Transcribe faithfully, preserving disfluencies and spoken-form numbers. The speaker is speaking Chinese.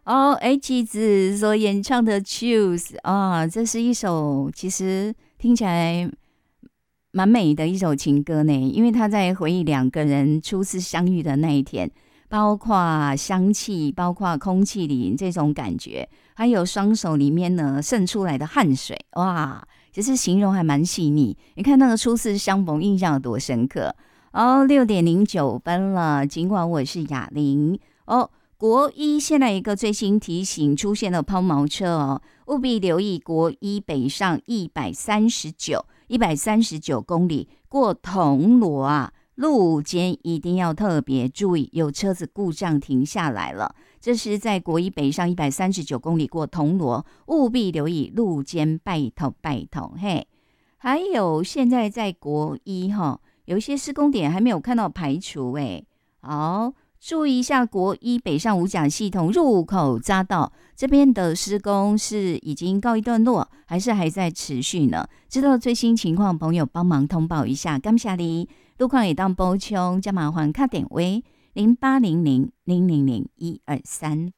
哦，H 子所演唱的《Choose》啊，这是一首其实听起来蛮美的一首情歌呢，因为他在回忆两个人初次相遇的那一天，包括香气，包括空气里这种感觉，还有双手里面呢渗出来的汗水，哇，其实形容还蛮细腻。你看那个初次相逢，印象有多深刻？哦，六点零九分了，尽管我是哑铃哦。国一现在一个最新提醒出现了抛锚车哦，务必留意国一北上一百三十九、一百三十九公里过铜锣啊，路肩一定要特别注意，有车子故障停下来了。这是在国一北上一百三十九公里过铜锣，务必留意路肩，拜托拜托嘿。还有现在在国一哈，有一些施工点还没有看到排除哎，好。注意一下国一北上五甲系统入口匝道这边的施工是已经告一段落，还是还在持续呢？知道最新情况，朋友帮忙通报一下。感谢你，路况也当补充，加麻烦卡点位零八零零零零零一二三。